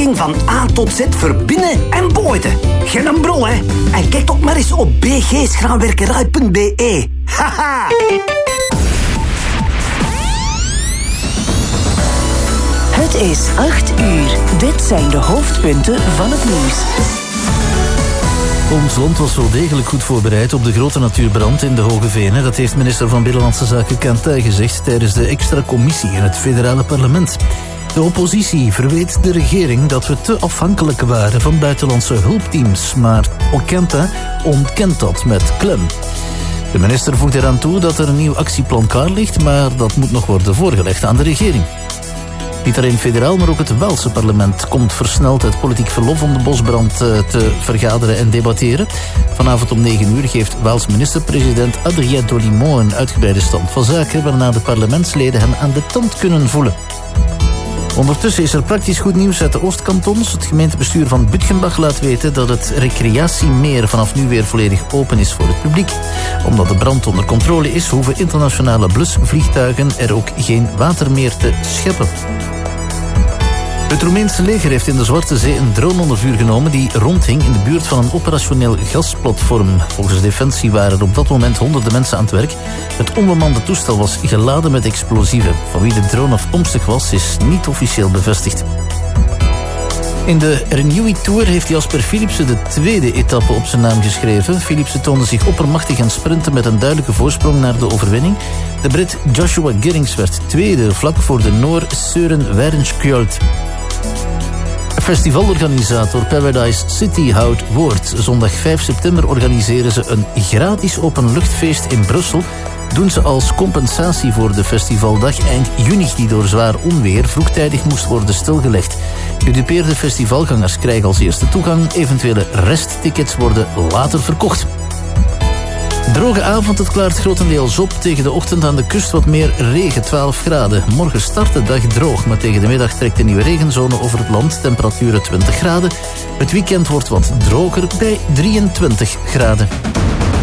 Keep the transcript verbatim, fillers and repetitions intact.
marketing van A tot Z voor binnen- en buiten. Geen brol, hè. En kijk toch maar eens op b g schaanwerkerij punt b e. Haha! Het is acht uur. Dit zijn de hoofdpunten van het nieuws. Ons land was wel degelijk goed voorbereid op de grote natuurbrand in de Hoge Venen. Dat heeft minister van Binnenlandse Zaken Kantij gezegd tijdens de extra commissie in het federale parlement. De oppositie verweet de regering dat we te afhankelijk waren van buitenlandse hulpteams, maar Kantij ontkent dat met klem. De minister voegt eraan toe dat er een nieuw actieplan klaar ligt, maar dat moet nog worden voorgelegd aan de regering. Niet alleen federaal, maar ook het Waalse parlement komt versneld uit politiek verlof om de bosbrand te vergaderen en debatteren. Vanavond om negen uur geeft Waals minister-president Adrien Dolimon een uitgebreide stand van zaken, waarna de parlementsleden hem aan de tand kunnen voelen. Ondertussen is er praktisch goed nieuws uit de Oostkantons. Het gemeentebestuur van Bütgenbach laat weten dat het recreatiemeer vanaf nu weer volledig open is voor het publiek. Omdat de brand onder controle is, hoeven internationale blusvliegtuigen er ook geen water meer te scheppen. Het Roemeense leger heeft in de Zwarte Zee een drone onder vuur genomen die rondhing in de buurt van een operationeel gasplatform. Volgens Defensie waren er op dat moment honderden mensen aan het werk. Het onbemande toestel was geladen met explosieven. Van wie de drone afkomstig was, is niet officieel bevestigd. In de Renewy Tour heeft Jasper Philipsen de tweede etappe op zijn naam geschreven. Philipsen toonde zich oppermachtig aan sprinten met een duidelijke voorsprong naar de overwinning. De Brit Joshua Giddings werd tweede, vlak voor de Noor Søren Werenskjöld. Festivalorganisator Paradise City houdt woord. Zondag vijf september organiseren ze een gratis openluchtfeest in Brussel. Doen ze als compensatie voor de festivaldag eind juni die door zwaar onweer vroegtijdig moest worden stilgelegd. Gedupeerde festivalgangers krijgen als eerste toegang. Eventuele resttickets worden later verkocht. Droge avond, het klaart grotendeels op. Tegen de ochtend aan de kust wat meer regen, twaalf graden. Morgen start de dag droog, maar tegen de middag trekt een nieuwe regenzone over het land. Temperaturen twintig graden. Het weekend wordt wat droger bij drieëntwintig graden.